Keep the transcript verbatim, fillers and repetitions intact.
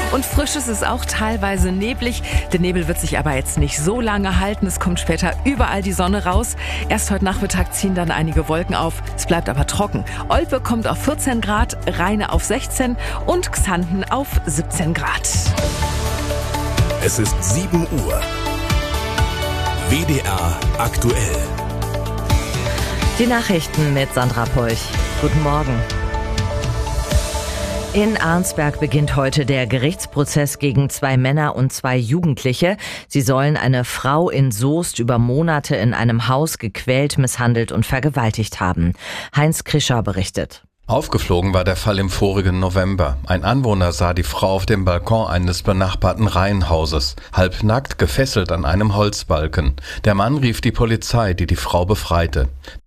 Und frisch ist es auch, teilweise neblig. Der Nebel wird sich aber jetzt nicht so lange halten. Es kommt später überall die Sonne raus. Erst heute Nachmittag ziehen dann einige Wolken auf. Es bleibt aber trocken. Olpe kommt auf vierzehn Grad, Rheine auf sechzehn und Xanten auf siebzehn Grad. Es ist sieben Uhr. W D R aktuell. Die Nachrichten mit Sandra Peuch. Guten Morgen. In Arnsberg beginnt heute der Gerichtsprozess gegen zwei Männer und zwei Jugendliche. Sie sollen eine Frau in Soest über Monate in einem Haus gequält, misshandelt und vergewaltigt haben. Heinz Krischer berichtet. Aufgeflogen war der Fall im vorigen November. Ein Anwohner sah die Frau auf dem Balkon eines benachbarten Reihenhauses, halbnackt gefesselt an einem Holzbalken. Der Mann rief die Polizei, die die Frau befreite.